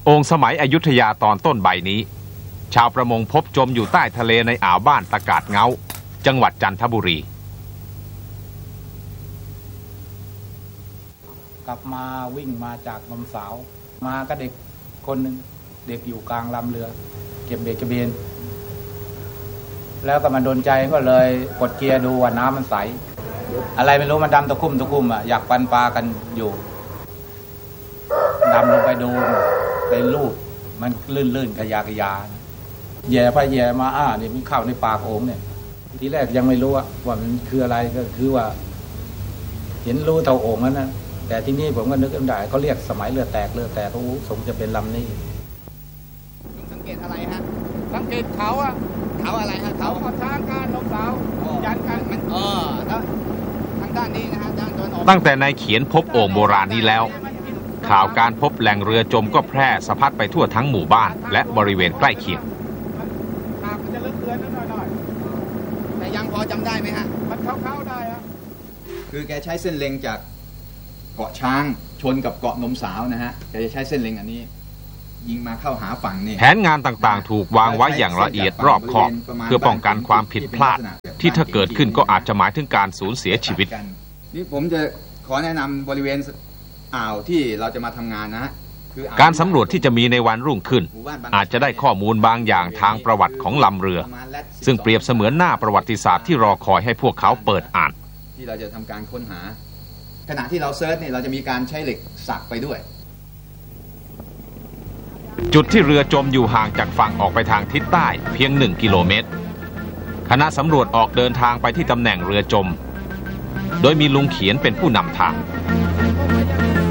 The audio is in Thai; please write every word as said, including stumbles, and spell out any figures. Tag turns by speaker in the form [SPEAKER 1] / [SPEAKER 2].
[SPEAKER 1] โอ่งสมัยอยุธยาตอนต้นใบนี้ชาวประมงพบจมอยู่ใต้ทะเลในอ่าวบ้านตะกาดเงาจังหวัดจันทบุรี
[SPEAKER 2] กลับมาวิ่งมาจากนมสาวมาก็เด็กคนหนึ่งเด็กอยู่กลางลำเรือเก็บเบ็ดกระเบนแล้วก็มันโดนใจก็เลยกดเกียร์ดูว่าน้ำมันใสอะไรไม่รู้มันดำตะคุ่มตะคุ่มอ่ะอยากปันปลากันอยู่ดำลงไปดูไปลูบมันลื่นๆขยะขยะแย่ไปแย่มาอ้านี่มันเข้าในปากโอ่งเนี่ยทีแรกยังไม่รู้ว่ามันคืออะไรก็คือว่าเห็นรู้เท่าโอ่งนั้นนะแต่ที่นี่ผมก็นึกได้เขาเรียกสมัยเรือแตกเรือแตกเขาสมจะเป็นลำนี้
[SPEAKER 3] สังเกตอะไรฮะ
[SPEAKER 2] สังเกตเขาอะ
[SPEAKER 3] เขาอะไรฮะ
[SPEAKER 2] เขาขอช้างการลงสาวยันกัน
[SPEAKER 3] มันเออทางด้านนี้นะฮะด้านตะวันออก
[SPEAKER 1] ตั้งแต่นายเขียนพบโอ่งโบราณนี้แล้วข่าวการพบแหล่งเรือจมก็แพร่สะพัดไปทั่วทั้งหมู่บ้านและบริเวณใกล้เคียง
[SPEAKER 3] แต่ยังพอจำได้ไหมฮะ
[SPEAKER 2] มันเข้าๆได้ฮะ
[SPEAKER 3] คือแกใช้เส้นเล็งจากเกาะช้างชนกับเกาะนมสาวนะฮะแกจะใช้เส้นเล็งอันนี้ยิงมาเข้าหาฝั่งนี่
[SPEAKER 1] แผนงานต่างๆถูกวางไว้อย่างละเอียดรอบคอบเพื่อป้องกันความผิดพลาดที่ถ้าเกิดขึ้นก็อาจจะหมายถึงการสูญเสียชีวิต
[SPEAKER 3] นี่ผมจะขอแนะนำบริเวณอ่าวที่เราจะมาทำงานนะ
[SPEAKER 1] คือการสำรวจที่จะมีในวันรุ่งขึ้นอาจจะได้ข้อมูลบางอย่างทางประวัติของลำเรือซึ่งเปรียบเสมือนหน้าประวัติศาสตร์ที่รอคอยให้พวกเขาเปิดอ่าน
[SPEAKER 3] ที่เราจะทำการค้นหาขณะที่เราเซิร์ชเนี่ยเราจะมีการใช้เหล็กสักไปด้วย
[SPEAKER 1] จุดที่เรือจมอยู่ห่างจากฝั่งออกไปทางทิศใต้เพียงหนึ่งกิโลเมตรคณะสำรวจออกเดินทางไปที่ตำแหน่งเรือจมโดยมีลุงเขียนเป็นผู้นำทาง